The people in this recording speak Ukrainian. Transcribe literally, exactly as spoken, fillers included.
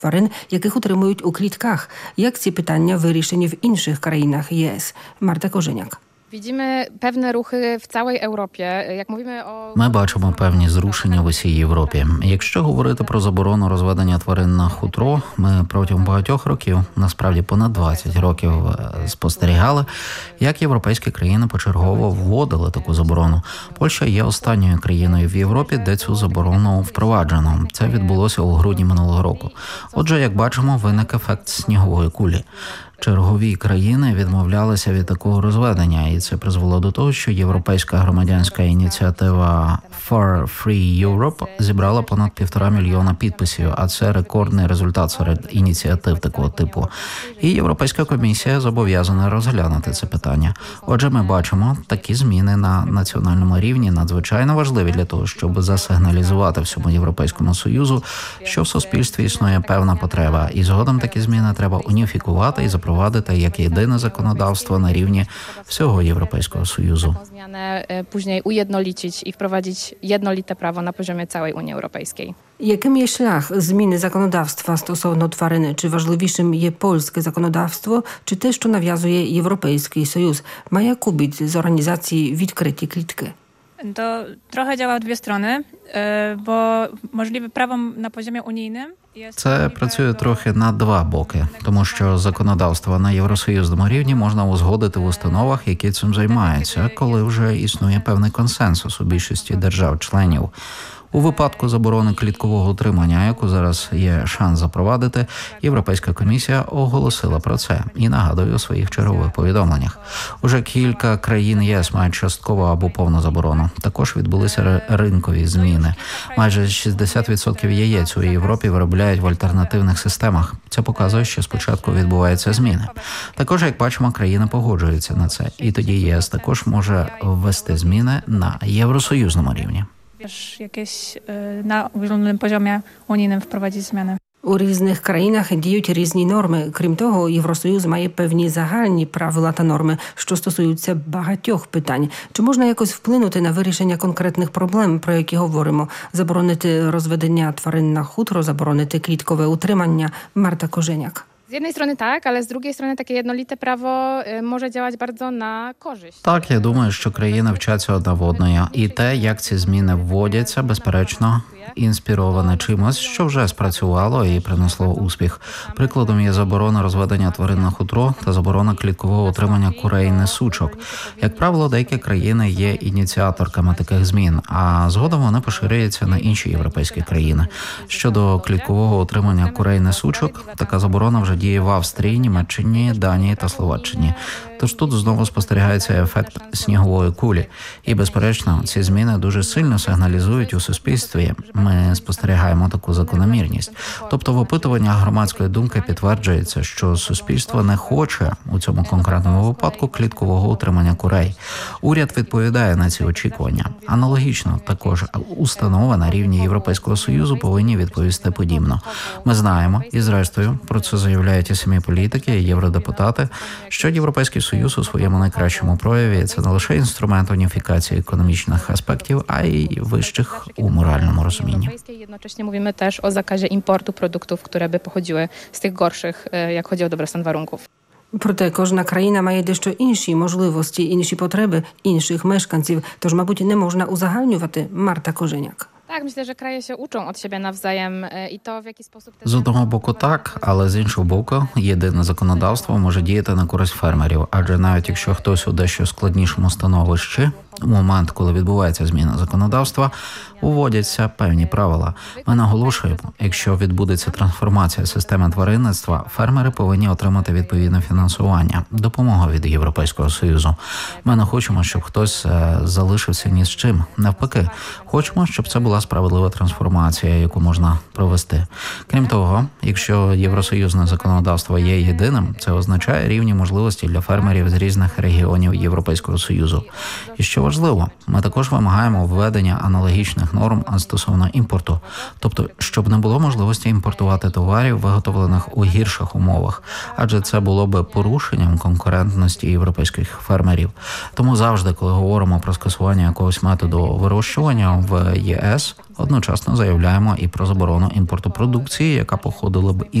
тварин, яких утримують у клітках. Як ці питання вирішені в інших країнах ЄС? Марта Коженяк. Widzimy pewne ruchy w całej Europie. Jak mówimy o... Ми бачимо певні зрушення в усій Європі. Якщо говорити про заборону розведення тварин на хутро, ми протягом багатьох років, насправді понад двадцять років, спостерігали, як європейські країни почергово вводили таку заборону. Польща є останньою країною в Європі, де цю заборону впроваджено. Це відбулося у грудні минулого року. Отже, як бачимо, виник ефект снігової кулі. Чергові країни відмовлялися від такого розведення, і це призвело до того, що європейська громадянська ініціатива Fur Free Europe зібрала понад півтора мільйона підписів, а це рекордний результат серед ініціатив такого типу. І Європейська комісія зобов'язана розглянути це питання. Отже, ми бачимо, такі зміни на національному рівні надзвичайно важливі для того, щоб засигналізувати всьому Європейському Союзу, що в суспільстві існує певна потреба, і згодом такі зміни треба уніфікувати і запровадити впровадити як єдине законодавство на рівні всього Європейського Союзу. Zmianę później ujednolicić i wprowadzić jednolite prawo na poziomie całej Unii Europejskiej. Яким є шлях зміни законодавства стосовно тварин? Чи важливішим є польське законодавство, чи те, що нав'язує Європейський Союз? Maja Kubic z organizacji Відкриті клітки. To trochę działa w dwie strony, bo możliwe prawo na poziomie unijnym. Це працює трохи на два боки, тому що законодавство на євросоюзному рівні можна узгодити в установах, які цим займаються, коли вже існує певний консенсус у більшості держав-членів. У випадку заборони кліткового утримання, яку зараз є шанс запровадити, Європейська комісія оголосила про це і нагадує у своїх чергових повідомленнях. Уже кілька країн ЄС мають частково або повну заборону. Також відбулися ринкові зміни. Майже шістдесят відсотків яєць у Європі виробляють в альтернативних системах. Це показує, що спочатку відбуваються зміни. Також, як бачимо, країни погоджуються на це. І тоді ЄС також може ввести зміни на євросоюзному рівні. Jakieś na ogólnym poziomie unijnym wprowadzić zmiany. У різних країнах діють різні норми. Крім того, Євросоюз має певні загальні правила та норми, що стосуються багатьох питань. Чи можна якось вплинути на вирішення конкретних проблем, про які говоримо? Заборонити розведення тварин на хутро, заборонити кліткове утримання? Марта Коженяк. Z jednej strony tak, ale z drugiej strony takie jednolite prawo może działać bardzo na korzyść. Так, я думаю, що країни вчаться одна в одної. І те, як ці зміни вводяться, безперечно, інспіроване чимось, що вже спрацювало і принесло успіх. Прикладом є заборона розведення тварин на хутро та заборона кліткового утримання курей несучок. Як правило, деякі країни є ініціаторками таких змін, а згодом вони поширюються на інші європейські країни. Щодо кліткового утримання курей несучок, така заборона вже діє в Австрії, Німеччині, Данії та Словаччині. Тож тут знову спостерігається ефект снігової кулі. І, безперечно, ці зміни дуже сильно сигналізують у суспільстві. Ми спостерігаємо таку закономірність. Тобто в опитуваннях громадської думки підтверджується, що суспільство не хоче у цьому конкретному випадку кліткового утримання курей. Уряд відповідає на ці очікування. Аналогічно також установи на рівні Європейського Союзу повинні відповісти подібно. Ми знаємо, і зрештою про це заявляють і самі політики, і євродепутати, що Європейський Союз у своєму найкращому прояві – це не лише інструмент уніфікації економічних аспектів, а й вищих у моральному розумінні. Jednocześnie mówimy też o zakazie importu produktów, które by pochodziły z tych gorszych, jak chodzi o dobrostan warunków. Проте кожна країна має дещо інші можливості, інші потреби інших мешканців, тож, мабуть, не можна узагальнювати. Марта Коженяк. Tak, myślę, że kraje się uczą od siebie nawzajem i to w jaki sposób... З одного боку так, але з іншого боку, єдине законодавство може діяти на користь фермерів, адже навіть якщо хтось у дещо складнішому становищі, у момент, коли відбувається зміна законодавства, уводяться певні правила. Ми наголошуємо, якщо відбудеться трансформація системи тваринництва, фермери повинні отримати відповідне фінансування, допомогу від Європейського Союзу. Ми не хочемо, щоб хтось залишився ні з чим. Навпаки, хочемо, щоб це була справедлива трансформація, яку можна провести. Крім того, якщо євросоюзне законодавство є єдиним, це означає рівні можливості для фермерів з різних регіонів Європейського Союзу. І що важливо. Ми також вимагаємо введення аналогічних норм стосовно імпорту, тобто, щоб не було можливості імпортувати товарів, виготовлених у гірших умовах, адже це було би порушенням конкурентності європейських фермерів. Тому завжди, коли говоримо про скасування якогось методу вирощування в ЄС, одночасно заявляємо і про заборону імпорту продукції, яка походила б із